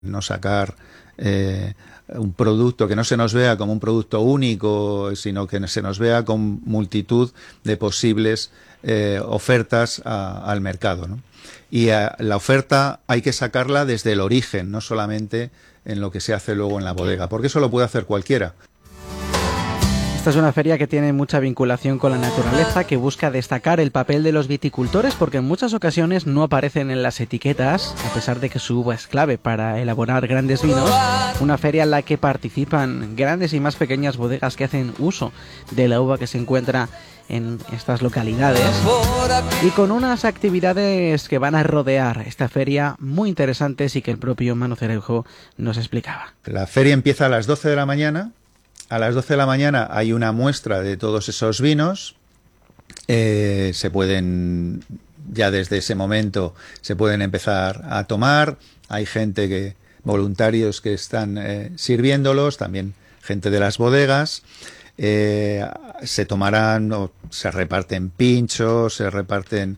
no sacar un producto que no se nos vea como un producto único, sino que se nos vea con multitud de posibles ofertas al mercado, ¿no? Y la oferta hay que sacarla desde el origen, no solamente en lo que se hace luego en la bodega, porque eso lo puede hacer cualquiera. Esta es una feria que tiene mucha vinculación con la naturaleza, que busca destacar el papel de los viticultores porque en muchas ocasiones no aparecen en las etiquetas, a pesar de que su uva es clave para elaborar grandes vinos. Una feria en la que participan grandes y más pequeñas bodegas que hacen uso de la uva que se encuentra en estas localidades, y con unas actividades que van a rodear esta feria muy interesantes y que el propio Manu Cereijo nos explicaba. La feria empieza a las 12 de la mañana. A las 12 de la mañana hay una muestra de todos esos vinos. Se pueden, ya desde ese momento, se pueden empezar a tomar. Hay voluntarios que están sirviéndolos, también gente de las bodegas. Se tomarán, o se reparten pinchos, se reparten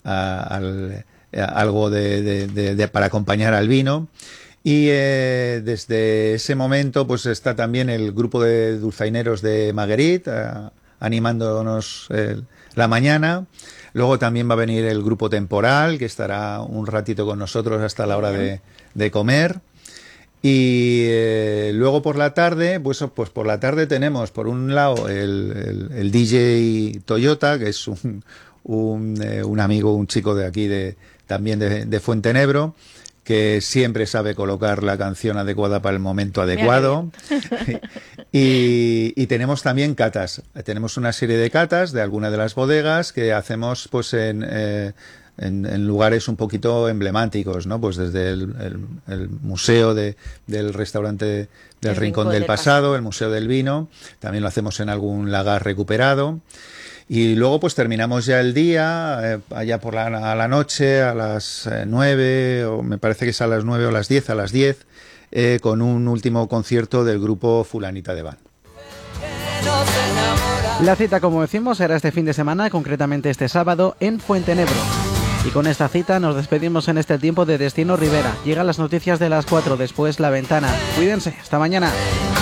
algo para acompañar al vino. Y desde ese momento pues está también el grupo de dulzaineros de Maguerit animándonos la mañana. Luego también va a venir el grupo temporal, que estará un ratito con nosotros hasta la hora de comer. Y luego por la tarde, pues por la tarde tenemos por un lado el DJ Toyota, que es un amigo, un chico de aquí también de Fuentenebro, que siempre sabe colocar la canción adecuada para el momento adecuado. Y tenemos también catas. Tenemos una serie de catas de alguna de las bodegas que hacemos pues en lugares un poquito emblemáticos, ¿no? Pues desde el museo del restaurante del Rincón del Pasado, el Museo del Vino. También lo hacemos en algún lagar recuperado. Y luego pues terminamos ya el día, allá a la noche, a las 9, o me parece que es a las 9 o a las 10, con un último concierto del grupo Fulanita de Van. La cita, como decimos, será este fin de semana, concretamente este sábado, en Fuentenebro. Y con esta cita nos despedimos en este tiempo de Destino Ribera. Llegan las noticias de las 4, después La Ventana. Cuídense, hasta mañana.